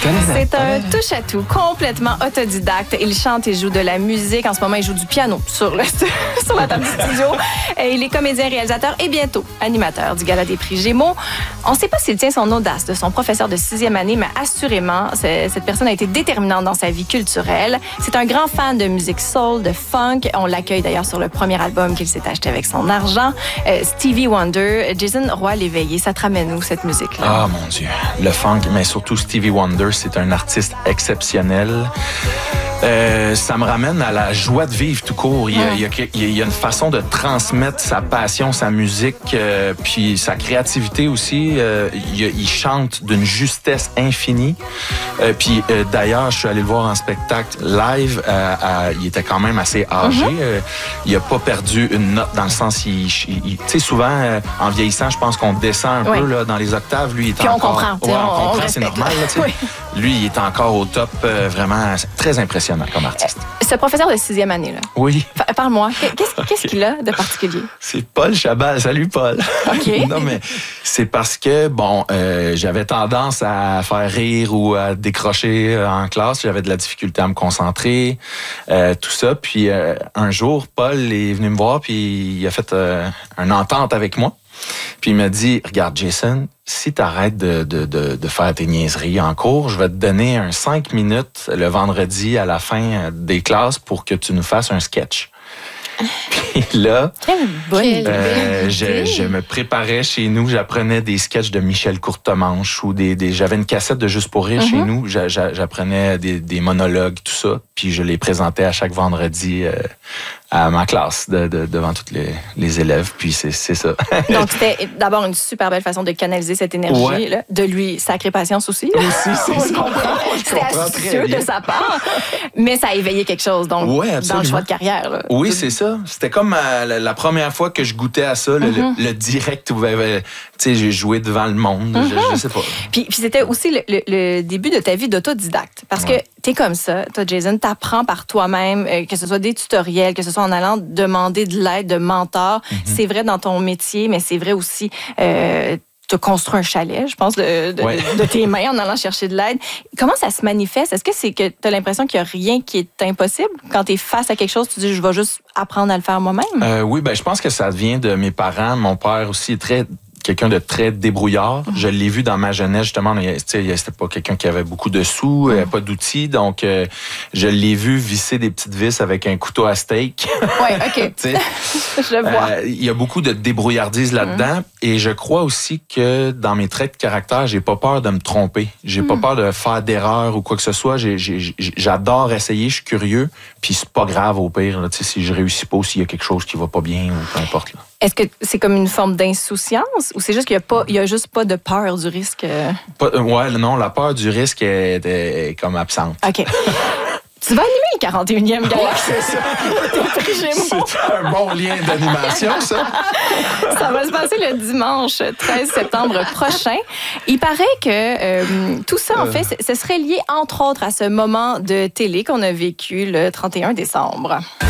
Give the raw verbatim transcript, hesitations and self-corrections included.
C'est un touche-à-tout, complètement autodidacte. Il chante et joue de la musique. En ce moment, il joue du piano sur, le, sur la table du studio. Et il est comédien, réalisateur et bientôt animateur du Gala des prix Gémeaux. On ne sait pas s'il tient son audace de son professeur de sixième année, mais assurément, cette personne a été déterminante dans sa vie culturelle. C'est un grand fan de musique soul, de funk. On l'accueille d'ailleurs sur le premier album qu'il s'est acheté avec son argent. Euh, Stevie Wonder, Jason Roy-Léveillé, ça te ramène où cette musique-là? Ah, mon Dieu. Le funk, mais surtout Stevie Wonder, c'est un artiste exceptionnel. Euh, ça me ramène à la joie de vivre tout court. Il y a, il y a, il y a une façon de transmettre sa passion, sa musique, euh, puis sa créativité aussi. Euh, il, il chante d'une justesse infinie. Euh, puis euh, d'ailleurs, je suis allé le voir en spectacle live. Euh, à, il était quand même assez âgé. Mm-hmm. Euh, il a pas perdu une note dans le sens, il, il, il, tu sais, souvent euh, en vieillissant, je pense qu'on descend un oui. peu là, dans les octaves. Lui, il est puis encore. On comprend. Ouais, on, on comprend, c'est normal. Là, oui. Lui, il est encore au top. Euh, vraiment très impressionnant comme artiste. Ce professeur de sixième année, là. Oui. Parle-moi. Qu'est-ce, okay. qu'est-ce qu'il a de particulier? C'est Paul Chabal. Salut, Paul. OK. Non, mais c'est parce que, bon, euh, j'avais tendance à faire rire ou à décrocher en classe. J'avais de la difficulté à me concentrer, euh, tout ça. Puis euh, un jour, Paul est venu me voir puis il a fait euh, une entente avec moi. Puis il m'a dit, regarde, Jason, si tu arrêtes de, de, de, de faire tes niaiseries en cours, je vais te donner un cinq minutes le vendredi à la fin des classes pour que tu nous fasses un sketch. Puis là, euh, je, je me préparais chez nous, j'apprenais des sketchs de Michel Courtemanche ou des, des j'avais une cassette de Juste pour rire mm-hmm. chez nous, j'apprenais des, des monologues, tout ça, puis je les présentais à chaque vendredi euh, à ma classe de, de, devant tous les, les élèves, puis c'est, c'est ça. Donc c'était d'abord une super belle façon de canaliser cette énergie, ouais. là, de lui sacrer patience aussi. Aussi, c'est ça. C'était astucieux de sa part, mais ça a éveillé quelque chose donc ouais, dans le choix de carrière. Là. Oui, c'est ça. C'était comme euh, la, la première fois que je goûtais à ça, le, mm-hmm. le, le direct où euh, tu sais, j'ai joué devant le monde, mm-hmm. je, je sais pas. Puis, puis c'était aussi le, le, le début de ta vie d'autodidacte, parce ouais. que t'es comme ça, toi Jason, t'apprends par toi-même, euh, que ce soit des tutoriels, que ce soit en allant demander de l'aide de mentors. Mm-hmm. C'est vrai dans ton métier, mais c'est vrai aussi... Euh, tu as construit un chalet, je pense, de, de, ouais. de, de tes mains en allant chercher de l'aide. Comment ça se manifeste? Est-ce que c'est que tu as l'impression qu'il n'y a rien qui est impossible? Quand tu es face à quelque chose, tu dis, je vais juste apprendre à le faire moi-même? Euh, oui, ben je pense que ça vient de mes parents. Mon père aussi est très... quelqu'un de très débrouillard. Mm-hmm. Je l'ai vu dans ma jeunesse, justement. C'était pas quelqu'un qui avait beaucoup de sous, mm-hmm. pas d'outils. Donc, euh, je l'ai vu visser des petites vis avec un couteau à steak. Oui, OK. Je vois. Il euh, y a beaucoup de débrouillardise là-dedans. Mm-hmm. Et je crois aussi que dans mes traits de caractère, j'ai pas peur de me tromper. J'ai mm-hmm. pas peur de faire d'erreurs ou quoi que ce soit. J'ai, j'ai, j'adore essayer, je suis curieux. Puis c'est pas grave au pire, là, si je réussis pas ou s'il y a quelque chose qui va pas bien ou peu importe. Là. Est-ce que c'est comme une forme d'insouciance ou c'est juste qu'il y a pas, il y a juste pas de peur du risque? Pas, ouais, non, la peur du risque est, est, est comme absente. OK. Tu vas animer le quarante et unième Gala. Ouais, c'est ça. C'est un bon lien d'animation, ça. Ça va se passer le dimanche treize septembre prochain. Il paraît que euh, tout ça, en fait, ce serait lié, entre autres, à ce moment de télé qu'on a vécu le trente et un décembre.